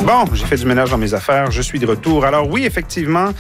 Bon, j'ai fait du ménage dans mes affaires, je suis de retour. Alors oui, effectivement,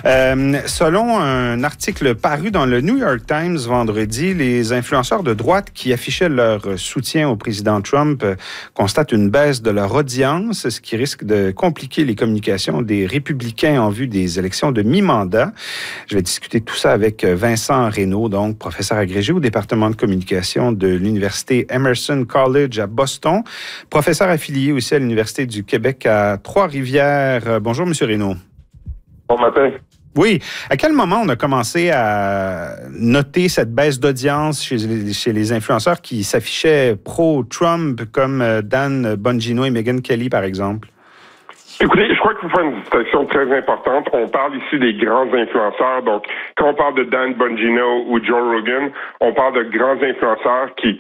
selon un article paru dans le New York Times vendredi, les influenceurs de droite qui affichaient leur soutien au président Trump constatent une baisse de leur audience, ce qui risque de compliquer les communications des républicains en vue des élections de mi-mandat. Je vais discuter tout ça avec Vincent Reynaud, donc professeur agrégé au département de communication de l'Université Emerson College à Boston, professeur affilié aussi à l'Université du Québec à Trois-Rivières. Bonjour, M. Reynaud. Bon matin. Oui. À quel moment on a commencé à noter cette baisse d'audience chez les influenceurs qui s'affichaient pro-Trump, comme Dan Bongino et Megyn Kelly, par exemple? Écoutez, je crois qu'il faut faire une distinction très importante. On parle ici des grands influenceurs. Donc, quand on parle de Dan Bongino ou Joe Rogan, on parle de grands influenceurs qui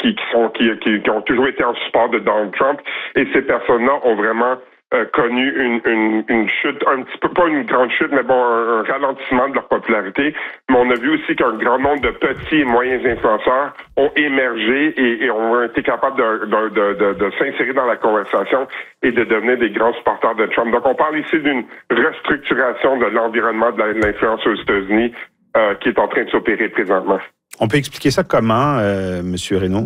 ont toujours été en support de Donald Trump. Et ces personnes-là ont vraiment connu une chute, un petit peu, pas une grande chute, mais bon, un ralentissement de leur popularité. Mais on a vu aussi qu'un grand nombre de petits et moyens influenceurs ont émergé et ont été capables de s'insérer dans la conversation et de devenir des grands supporters de Trump. Donc, on parle ici d'une restructuration de l'environnement de l'influence aux États-Unis qui est en train de s'opérer présentement. On peut expliquer ça comment, M. Reynaud?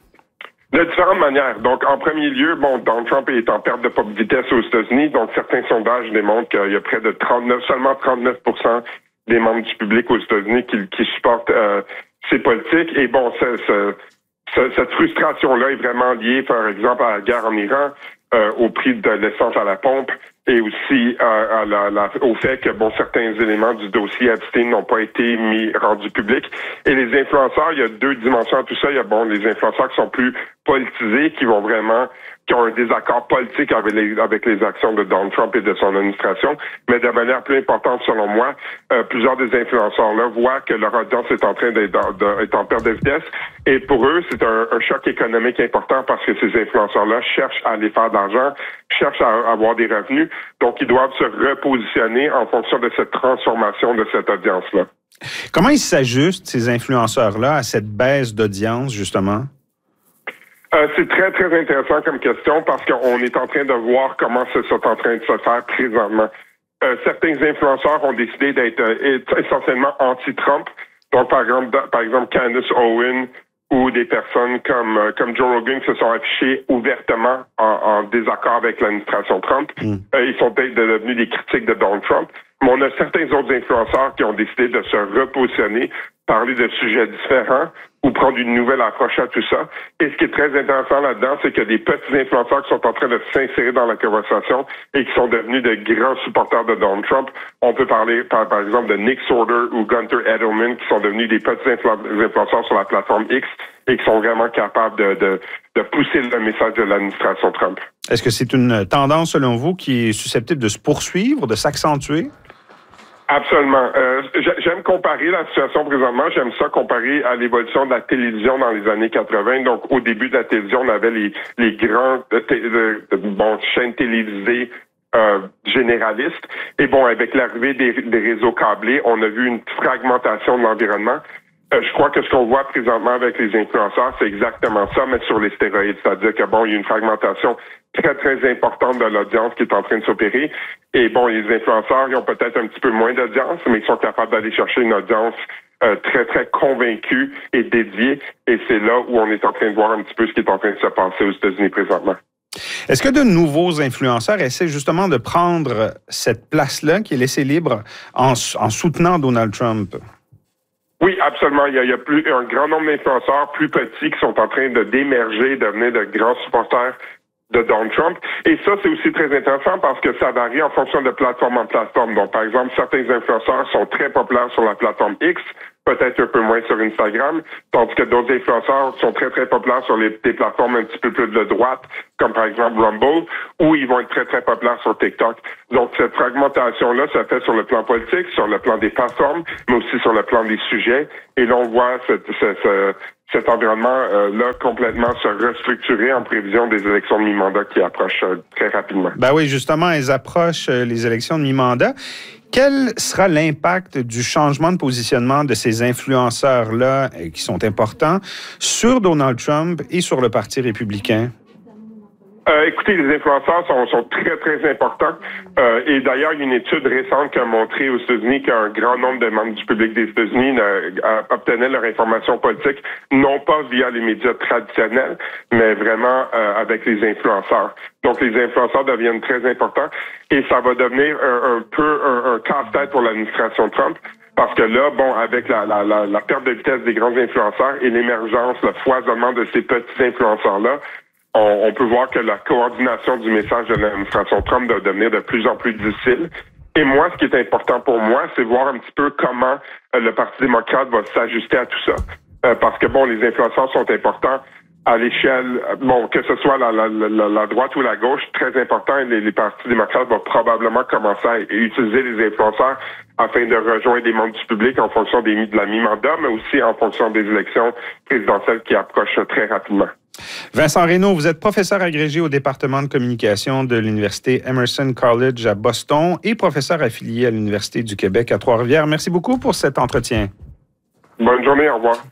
De différentes manières. Donc, en premier lieu, Donald Trump est en perte de vitesse aux États-Unis. Donc, certains sondages démontrent qu'il y a près de seulement 39% des membres du public aux États-Unis qui supportent ces politiques. Et bon, cette frustration-là est vraiment liée, par exemple, à la guerre en Iran, au prix de l'essence à la pompe et aussi au fait que certains éléments du dossier Epstein n'ont pas été rendus publics. Et les influenceurs, il y a deux dimensions à tout ça. Il y a les influenceurs qui sont plus politisés, qui ont un désaccord politique avec les actions de Donald Trump et de son administration. Mais de manière plus importante, selon moi, plusieurs des influenceurs-là voient que leur audience est en train d'être en perte de vitesse. Et pour eux, c'est un choc économique important parce que ces influenceurs-là cherchent à aller faire de l'argent, cherchent à avoir des revenus. Donc, ils doivent se repositionner en fonction de cette transformation de cette audience-là. Comment ils s'ajustent, ces influenceurs-là, à cette baisse d'audience, justement? C'est très, très intéressant comme question parce qu'on est en train de voir comment c'est en train de se faire présentement. Certains influenceurs ont décidé d'être essentiellement anti-Trump. Donc, par exemple, Candace Owen ou des personnes comme Joe Rogan qui se sont affichés ouvertement en désaccord avec l'administration Trump. Ils sont peut-être devenus des critiques de Donald Trump. Mais on a certains autres influenceurs qui ont décidé de se repositionner, parler de sujets différents ou prendre une nouvelle approche à tout ça. Et ce qui est très intéressant là-dedans, c'est qu'il y a des petits influenceurs qui sont en train de s'insérer dans la conversation et qui sont devenus de grands supporters de Donald Trump. On peut parler, par exemple, de Nick Sorter ou Gunter Edelman, qui sont devenus des petits influenceurs sur la plateforme X et qui sont vraiment capables de pousser le message de l'administration Trump. Est-ce que c'est une tendance, selon vous, qui est susceptible de se poursuivre, de s'accentuer? Absolument. J'aime comparer la situation présentement. J'aime ça comparer à l'évolution de la télévision dans les années 80. Donc, au début de la télévision, on avait les grandes chaînes télévisées généralistes. Et avec l'arrivée des réseaux câblés, on a vu une fragmentation de l'environnement. Je crois que ce qu'on voit présentement avec les influenceurs, c'est exactement ça, mais sur les stéroïdes. C'est-à-dire que il y a une fragmentation très, très importante de l'audience qui est en train de s'opérer. Et les influenceurs, ils ont peut-être un petit peu moins d'audience, mais ils sont capables d'aller chercher une audience très, très convaincue et dédiée. Et c'est là où on est en train de voir un petit peu ce qui est en train de se passer aux États-Unis présentement. Est-ce que de nouveaux influenceurs essaient justement de prendre cette place-là qui est laissée libre en soutenant Donald Trump? Oui, absolument. Il y a un grand nombre d'influenceurs plus petits qui sont en train d'émerger, de devenir de grands supporters de Donald Trump. Et ça, c'est aussi très intéressant parce que ça varie en fonction de plateforme en plateforme. Donc, par exemple, certains influenceurs sont très populaires sur la plateforme X, peut-être un peu moins sur Instagram, tandis que d'autres influenceurs sont très, très populaires sur des plateformes un petit peu plus de droite, comme par exemple Rumble, où ils vont être très, très populaires sur TikTok. Donc, cette fragmentation-là, ça fait sur le plan politique, sur le plan des plateformes, mais aussi sur le plan des sujets. Et là, on voit cet environnement-là complètement se restructurer en prévision des élections de mi-mandat qui approchent très rapidement. Ben oui, justement, elles approchent les élections de mi-mandat. Quel sera l'impact du changement de positionnement de ces influenceurs-là, qui sont importants, sur Donald Trump et sur le Parti républicain? Écoutez, les influenceurs sont très, très importants. Et d'ailleurs, il y a une étude récente qui a montré aux États-Unis qu'un grand nombre de membres du public des États-Unis obtenaient leur information politique, non pas via les médias traditionnels, mais vraiment avec les influenceurs. Donc, les influenceurs deviennent très importants et ça va devenir un peu un casse-tête pour l'administration Trump. Parce que là, bon, avec la perte de vitesse des grands influenceurs et l'émergence, le foisonnement de ces petits influenceurs-là, on peut voir que la coordination du message de l'administration Trump doit devenir de plus en plus difficile. Et moi, ce qui est important pour moi, c'est voir un petit peu comment le Parti démocrate va s'ajuster à tout ça. Parce que, bon, les influenceurs sont importants à l'échelle, bon, que ce soit la droite ou la gauche, très important. Et les partis démocrates vont probablement commencer à utiliser les influenceurs afin de rejoindre des membres du public en fonction de la mi-mandat, mais aussi en fonction des élections présidentielles qui approchent très rapidement. Vincent Reynaud, vous êtes professeur agrégé au département de communication de l'Université Emerson College à Boston et professeur affilié à l'Université du Québec à Trois-Rivières. Merci beaucoup pour cet entretien. Bonne journée, au revoir.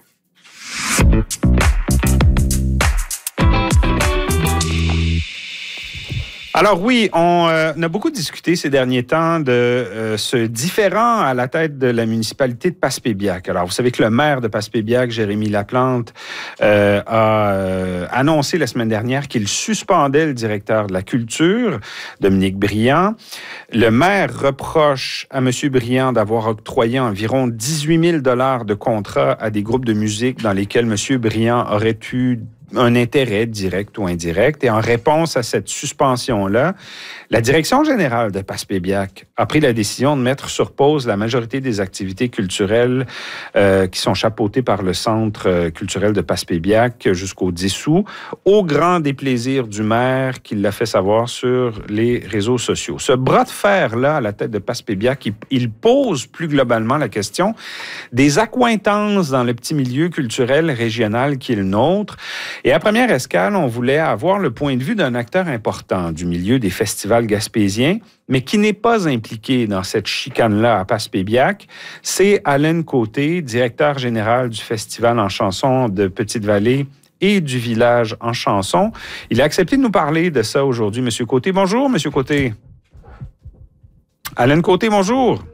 Alors oui, on a beaucoup discuté ces derniers temps de ce différend à la tête de la municipalité de Passepébiac. Alors, vous savez que le maire de Passepébiac, Jérémy Laplante, a annoncé la semaine dernière qu'il suspendait le directeur de la culture, Dominique Briand. Le maire reproche à M. Briand d'avoir octroyé environ 18 000 $ de contrats à des groupes de musique dans lesquels M. Briand aurait eu un intérêt direct ou indirect. Et en réponse à cette suspension-là, la direction générale de Passepébiac a pris la décision de mettre sur pause la majorité des activités culturelles qui sont chapeautées par le Centre culturel de Passepébiac jusqu'au 10 août, au grand déplaisir du maire qui l'a fait savoir sur les réseaux sociaux. Ce bras de fer-là à la tête de Passepébiac, il pose plus globalement la question des accointances dans le petit milieu culturel régional qui est le nôtre. Et à première escale, on voulait avoir le point de vue d'un acteur important du milieu des festivals gaspésiens, mais qui n'est pas impliqué dans cette chicane-là à Passepébiac. C'est Alain Côté, directeur général du Festival en chanson de Petite-Vallée et du Village en chanson. Il a accepté de nous parler de ça aujourd'hui. Monsieur Côté, bonjour, Monsieur Côté. Alain Côté, bonjour.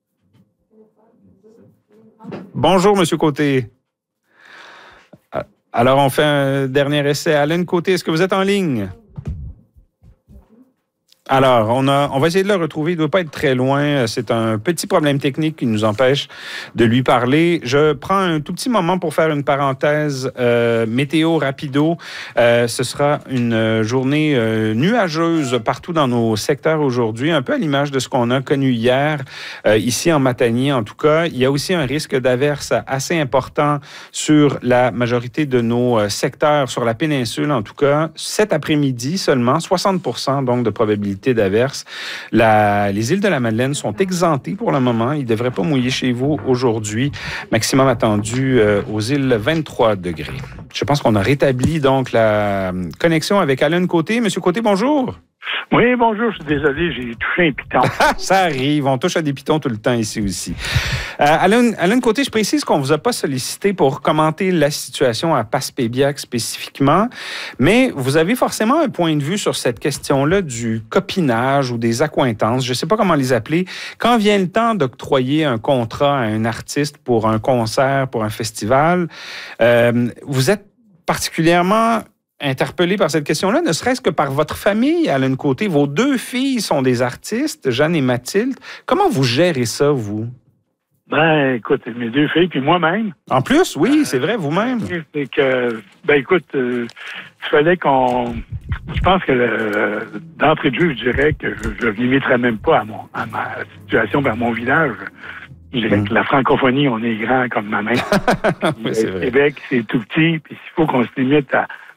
Bonjour, Monsieur Côté. Alors, on fait un dernier essai. Alain Côté, est-ce que vous êtes en ligne? Alors, on va essayer de le retrouver. Il ne doit pas être très loin. C'est un petit problème technique qui nous empêche de lui parler. Je prends un tout petit moment pour faire une parenthèse météo rapido. Ce sera une journée nuageuse partout dans nos secteurs aujourd'hui, un peu à l'image de ce qu'on a connu hier, ici en Matanie en tout cas. Il y a aussi un risque d'averse assez important sur la majorité de nos secteurs, sur la péninsule en tout cas. Cet après-midi seulement, 60 % donc de probabilité d'averse. Les îles de la Madeleine sont exemptées pour le moment. Il ne devrait pas mouiller chez vous aujourd'hui. Maximum attendu aux îles 23 degrés. Je pense qu'on a rétabli donc la connexion avec Alain Côté. Monsieur Côté, bonjour. Oui, bonjour, je suis désolé, j'ai touché un piton. Ça arrive, on touche à des pitons tout le temps ici aussi. Alain Côté, je précise qu'on ne vous a pas sollicité pour commenter la situation à Passepébiac spécifiquement, mais vous avez forcément un point de vue sur cette question-là du copinage ou des accointances, je ne sais pas comment les appeler. Quand vient le temps d'octroyer un contrat à un artiste pour un concert, pour un festival, vous êtes particulièrement interpellé par cette question-là, ne serait-ce que par votre famille, Alain Côté. Vos deux filles sont des artistes, Jeanne et Mathilde. Comment vous gérez ça, vous? Ben, écoute, mes deux filles, puis moi-même. En plus, oui, c'est vrai, vous-même. C'est que, ben, écoute, il fallait qu'on... Je pense que d'entrée de jeu, je dirais que je ne limiterais même pas à ma situation vers mon village. Je dirais que la francophonie, on est grand comme ma main. Oui, c'est vrai. Le Québec, c'est tout petit, puis il faut qu'on se limite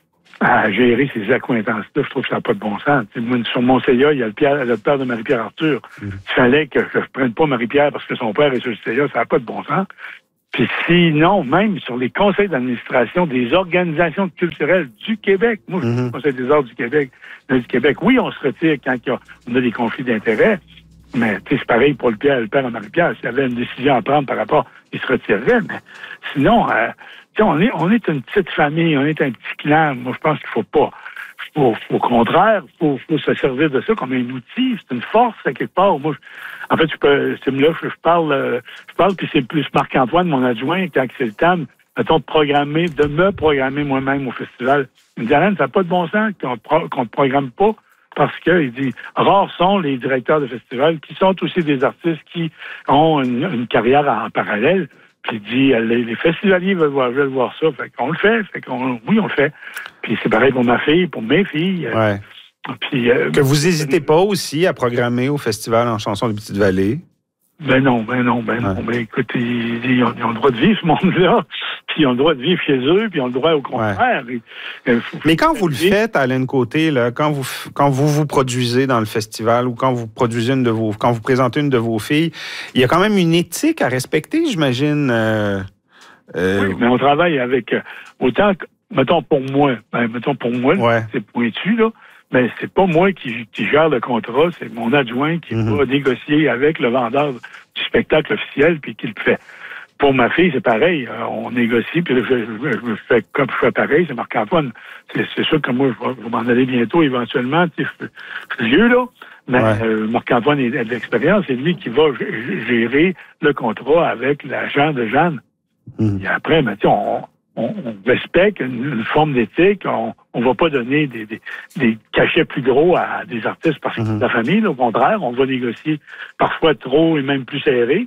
à gérer ces accointances-là. Je trouve que ça n'a pas de bon sens. Moi, sur mon CIA, il y a le père de Marie-Pierre Arthur. Il fallait que je ne prenne pas Marie-Pierre parce que son père est sur le CIA. Ça n'a pas de bon sens. Puis sinon, même sur les conseils d'administration des organisations culturelles du Québec, moi, je suis au Conseil des arts du Québec, oui, on se retire quand on a des conflits d'intérêts, mais c'est pareil pour le père de Marie-Pierre. S'il y avait une décision à prendre par rapport, il se retirerait. Mais sinon, on est une petite famille, on est un petit clan. Moi, je pense qu'il faut pas. au contraire, faut se servir de ça comme un outil. C'est une force, à quelque part. Moi, en fait, je parle, puis c'est plus Marc-Antoine, mon adjoint, quand c'est le temps, mettons, de me programmer moi-même au festival. Il me dit, Alain, ça n'a pas de bon sens qu'on ne programme pas, parce que, il dit, rares sont les directeurs de festivals qui sont aussi des artistes qui ont une carrière en parallèle. Puis il dit, les festivaliers veulent voir ça. Fait qu'on le fait. Oui, on le fait. Puis c'est pareil pour ma fille, pour mes filles. Ouais. Puis, que vous n'hésitez pas aussi à programmer au Festival en chansons de Petite-Vallée? Ben non. Ben écoute, ils ont le droit de vivre, ce monde-là. Puis ils ont le droit de vivre chez eux, puis ils ont le droit au contraire. Ouais. Mais quand vous le faites, Alain Côté, là, quand vous produisez dans le festival ou quand vous produisez quand vous présentez une de vos filles, il y a quand même une éthique à respecter, j'imagine. Oui, mais on travaille avec autant que, mettons pour moi, c'est pointu, là. Mais c'est pas moi qui gère le contrat, c'est mon adjoint qui va négocier avec le vendeur du spectacle officiel puis qui le fait. Pour ma fille, c'est pareil. On négocie, puis je fais comme je fais pareil, c'est Marc-Antoine. C'est sûr que moi, je vais m'en aller bientôt, éventuellement. Je suis vieux, là. Mais Marc-Antoine a de l'expérience, c'est lui qui va gérer le contrat avec l'agent de Jeanne. Et après, on respecte une forme d'éthique. On va pas donner des cachets plus gros à des artistes parce que c'est de la famille. Là, au contraire, on va négocier parfois trop et même plus serré.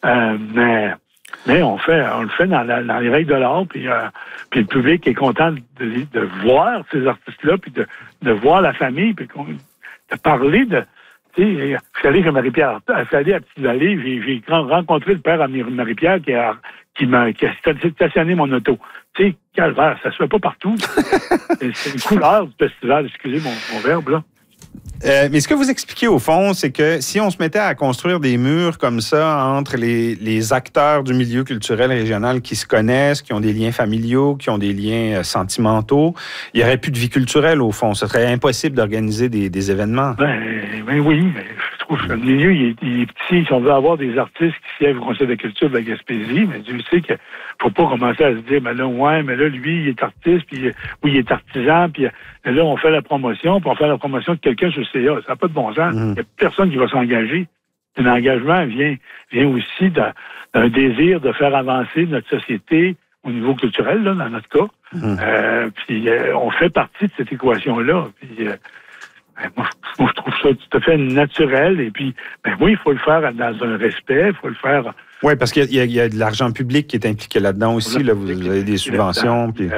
Mais on le fait dans les règles de l'art. Puis le public est content de voir ces artistes-là, puis de voir la famille, puis de parler de... Tu sais, je suis allé chez Marie-Pierre, je suis allé à Petite-Vallée, j'ai rencontré le père à Marie-Pierre qui a stationné mon auto. Tu sais, calvaire, ça se fait pas partout. C'est une couleur du festival, excusez mon verbe, là. Mais ce que vous expliquez au fond, c'est que si on se mettait à construire des murs comme ça entre les acteurs du milieu culturel régional qui se connaissent, qui ont des liens familiaux, qui ont des liens sentimentaux, il n'y aurait plus de vie culturelle au fond. Ce serait impossible d'organiser des événements. Ben oui, mais je trouve que le milieu il est petit. Si on veut avoir des artistes qui siègent au Conseil de la culture de la Gaspésie, mais Dieu sait qu'il ne faut pas commencer à se dire, mais là, lui, il est artiste, puis oui, il est artisan, puis là, on fait la promotion, puis on fait la promotion de quelqu'un sur le CA. Ça n'a pas de bon sens. Il n'y a personne qui va s'engager. Un engagement vient aussi d'un désir de faire avancer notre société au niveau culturel, là, dans notre cas. Puis on fait partie de cette équation-là. Puis moi, je trouve ça tout à fait naturel. Et puis, oui, il faut le faire dans un respect. Il faut le faire... Oui, parce qu'il y a de l'argent public qui est impliqué là-dedans aussi. Là, vous avez des subventions. Puis...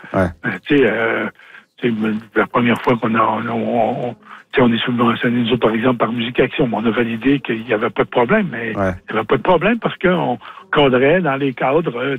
la première fois on est subventionné, nous, par exemple, par Musique Action. On a validé qu'il n'y avait pas de problème, mais il n'y avait pas de problème parce qu'on cadrait dans les cadres.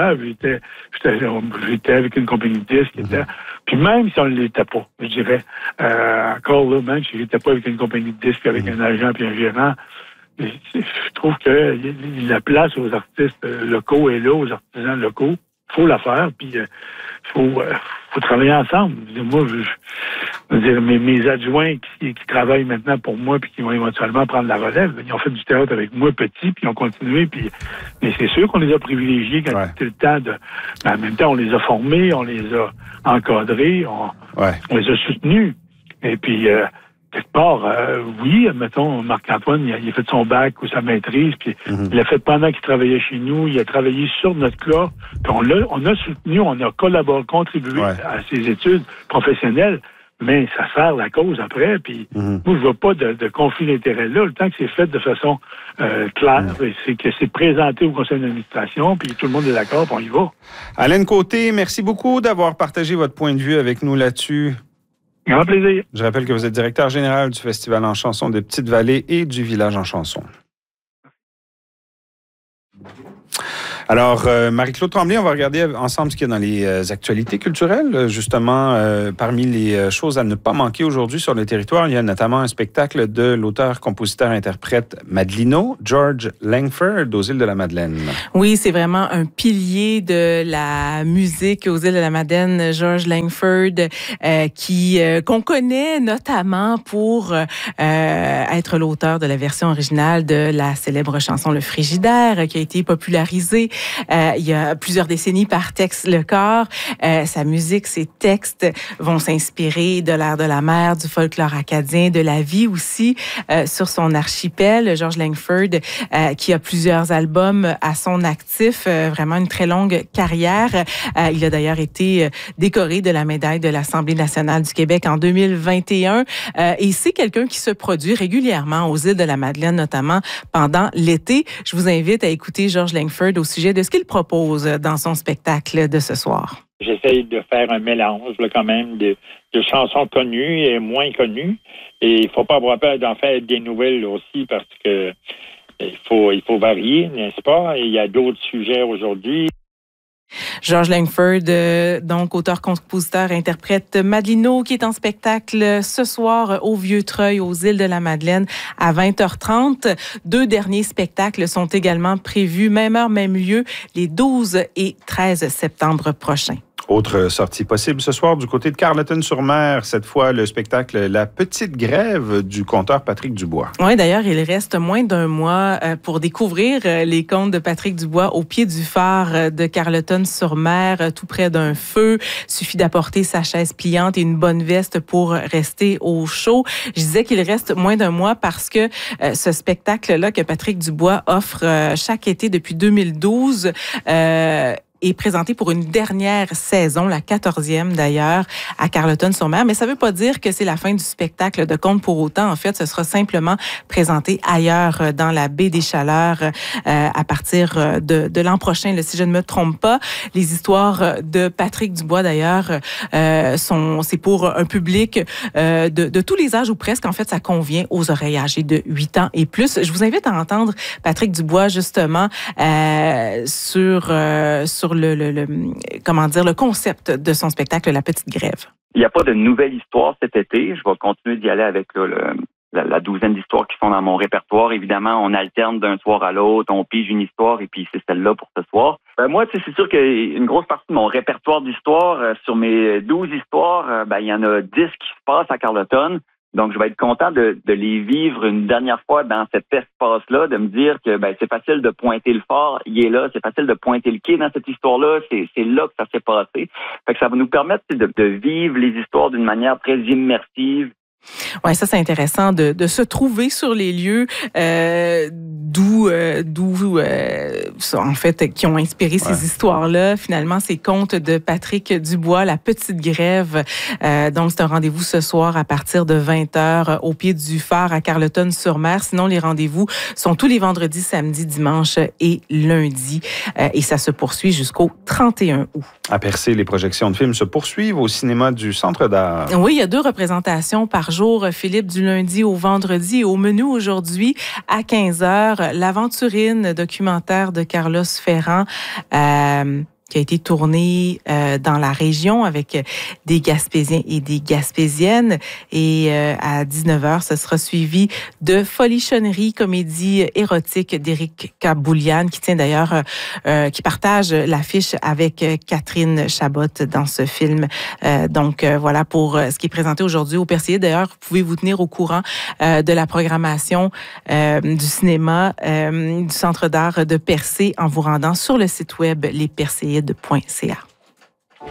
J'étais avec une compagnie de disques. Puis même si on ne l'était pas, je dirais, encore là, même si j'étais pas avec une compagnie de disques, avec un agent puis un gérant, je trouve que la place aux artistes locaux est là, aux artisans locaux. Il faut la faire, puis faut travailler ensemble. Moi, je veux dire, mes adjoints qui travaillent maintenant pour moi puis qui vont éventuellement prendre la relève, ils ont fait du théâtre avec moi petit, puis ils ont continué, mais c'est sûr qu'on les a privilégiés quand c'était le temps de... En même temps, on les a formés, on les a encadrés, on les a soutenus. Et puis, quelque part, oui, mettons, Marc-Antoine, il a fait son bac ou sa maîtrise, puis il l'a fait pendant qu'il travaillait chez nous, il a travaillé sur notre cas, puis on a soutenu, on a collaboré, contribué à ses études professionnelles, mais ça sert la cause après, puis moi, je vois pas de conflit d'intérêt là, le temps que c'est fait de façon claire, c'est que c'est présenté au conseil d'administration, puis tout le monde est d'accord, puis on y va. Alain Côté, merci beaucoup d'avoir partagé votre point de vue avec nous là-dessus. Grand plaisir. Je rappelle que vous êtes directeur général du Festival en chansons de Petite-Vallée et du Village en chansons. Alors, Marie-Claude Tremblay, on va regarder ensemble ce qu'il y a dans les actualités culturelles. Justement, parmi les choses à ne pas manquer aujourd'hui sur le territoire, il y a notamment un spectacle de l'auteur, compositeur, interprète Madelino, George Langford, aux îles de la Madeleine. Oui, c'est vraiment un pilier de la musique aux îles de la Madeleine, George Langford, qu'on connaît notamment pour être l'auteur de la version originale de la célèbre chanson Le Frigidaire, qui a été popularisée il y a plusieurs décennies par Tex Lecor. Sa musique, ses textes vont s'inspirer de l'air de la mer, du folklore acadien, de la vie aussi sur son archipel. George Langford, qui a plusieurs albums à son actif, vraiment une très longue carrière. Il a d'ailleurs été décoré de la médaille de l'Assemblée nationale du Québec en 2021. Et c'est quelqu'un qui se produit régulièrement aux îles de la Madeleine, notamment pendant l'été. Je vous invite à écouter George Langford au sujet de ce qu'il propose dans son spectacle de ce soir. J'essaye de faire un mélange là, quand même de chansons connues et moins connues. Et il ne faut pas avoir peur d'en faire des nouvelles aussi parce que il faut varier, n'est-ce pas? Et il y a d'autres sujets aujourd'hui. George Langford, donc auteur-compositeur, interprète Madelino, qui est en spectacle ce soir au Vieux-Treuil, aux îles de la Madeleine, à 20h30. 2 derniers spectacles sont également prévus, même heure, même lieu, les 12 et 13 septembre prochains. Autre sortie possible ce soir du côté de Carleton-sur-Mer. Cette fois, le spectacle La Petite Grève du conteur Patrick Dubois. Oui, d'ailleurs, il reste moins d'un mois pour découvrir les contes de Patrick Dubois au pied du phare de Carleton-sur-Mer, tout près d'un feu. Suffit d'apporter sa chaise pliante et une bonne veste pour rester au chaud. Je disais qu'il reste moins d'un mois parce que ce spectacle-là que Patrick Dubois offre chaque été depuis 2012 est présenté pour une dernière saison, la 14e d'ailleurs, à Carleton-sur-Mer. Mais ça ne veut pas dire que c'est la fin du spectacle de contes pour autant. En fait, ce sera simplement présenté ailleurs dans la baie des Chaleurs à partir de l'an prochain, si je ne me trompe pas. Les histoires de Patrick Dubois, d'ailleurs, c'est pour un public de tous les âges ou presque. En fait, ça convient aux oreilles âgées de 8 ans et plus. Je vous invite à entendre Patrick Dubois, justement, sur le concept de son spectacle La Petite Grève. Il n'y a pas de nouvelle histoire cet été. Je vais continuer d'y aller avec la douzaine d'histoires qui sont dans mon répertoire. Évidemment, on alterne d'un soir à l'autre, on pige une histoire et puis c'est celle-là pour ce soir. Moi, c'est sûr qu'une grosse partie de mon répertoire d'histoires, sur mes 12 histoires, il y en a 10 qui se passent à Carleton. Donc, je vais être content de les vivre une dernière fois dans cet espace-là, de me dire que c'est facile de pointer le phare, il est là, c'est facile de pointer le quai dans cette histoire-là, c'est là que ça s'est passé. Fait que ça va nous permettre de vivre les histoires d'une manière très immersive. Ouais, ça c'est intéressant de se trouver sur les lieux d'où en fait qui ont inspiré ces histoires-là. Finalement, ces contes de Patrick Dubois, La Petite Grève. Donc c'est un rendez-vous ce soir à partir de 20h au pied du phare à Carleton-sur-Mer. Sinon, les rendez-vous sont tous les vendredis, samedis, dimanches et lundis. Et ça se poursuit jusqu'au 31 août. À Percé, les projections de films se poursuivent au cinéma du Centre d'art. Oui, il y a 2 représentations par jour, Philippe, du lundi au vendredi. Et au menu aujourd'hui, à 15h, L'Aventurine, documentaire de Carlos Ferrand, qui a été tourné dans la région avec des Gaspésiens et des Gaspésiennes. Et à 19h, ce sera suivi de Folichonnerie, comédie érotique d'Éric Kaboulian, qui tient d'ailleurs, qui partage l'affiche avec Catherine Chabot dans ce film. Donc voilà pour ce qui est présenté aujourd'hui au Percé. D'ailleurs, vous pouvez vous tenir au courant de la programmation du cinéma du Centre d'art de Percé en vous rendant sur le site web lespercéides.ca.